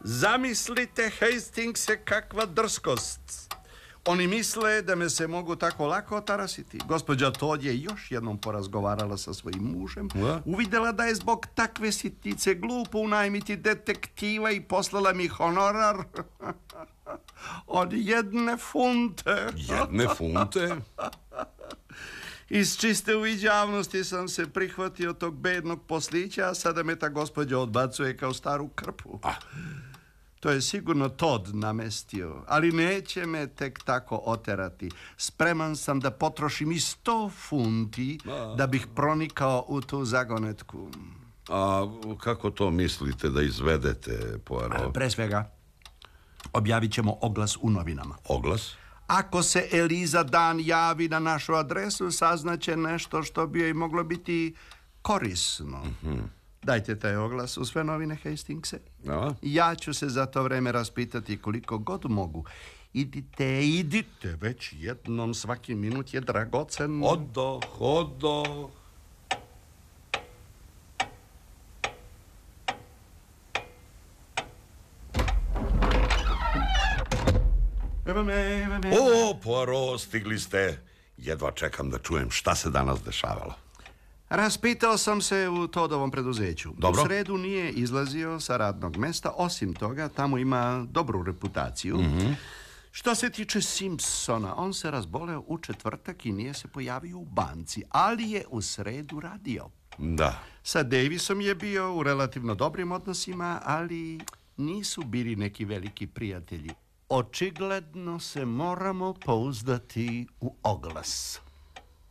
Zamislite, Hastingse, kakva drskost. Oni misle da me se mogu tako lako otarasiti. Gospođa Todd je još jednom porazgovarala sa svojim mužem. Uvidjela da je zbog takve sitnice glupo unajmiti detektiva i poslala mi honorar od 1 funte. 1 funte? Iz čiste uviđavnosti sam se prihvatio tog bednog poslića, a sada me ta gospođa odbacuje kao staru krpu. To je sigurno Todd namestio, ali neće me tek tako oterati. Spreman sam da potrošim i 100 funti da bih pronikao u tu zagonetku. A kako to mislite da izvedete, Poirot? Pre svega, objavit ćemo oglas u novinama. Oglas? Ako se Eliza Dan javi na našu adresu, saznaće nešto što bi joj moglo biti korisno. Dajte taj oglas u sve novine, Hastingse. Ja ću se za to vreme raspitati koliko god mogu. Idite, već jednom, svaki minut je dragocen. Odo. Evo me. O, Poirot, stigli ste. Jedva čekam da čujem šta se danas dešavalo. Raspitao sam se u Toddovom preduzeću. Dobro. U sredu nije izlazio sa radnog mesta, osim toga tamo ima dobru reputaciju. Što se tiče Simpsona, on se razboleo u četvrtak i nije se pojavio u banci, ali je u sredu radio. Da. Sa Davisom je bio u relativno dobrim odnosima, ali nisu bili neki veliki prijatelji. Očigledno se moramo pouzdati u oglas.